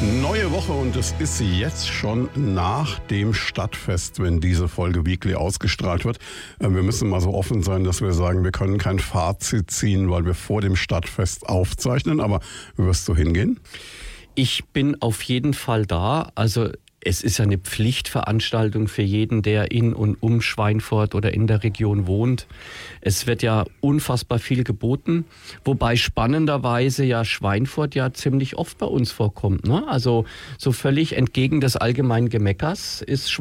Neue Woche und es ist jetzt schon nach dem Stadtfest, wenn diese Folge Weekly ausgestrahlt wird. Wir müssen mal so offen sein, dass wir sagen, wir können kein Fazit ziehen, weil wir vor dem Stadtfest aufzeichnen. Aber wirst du hingehen? Ich bin auf jeden Fall da. Also es ist ja eine Pflichtveranstaltung für jeden, der in und um Schweinfurt oder in der Region wohnt. Es wird ja unfassbar viel geboten, wobei spannenderweise ja Schweinfurt ja ziemlich oft bei uns vorkommt, ne? Also so völlig entgegen des allgemeinen Gemeckers ist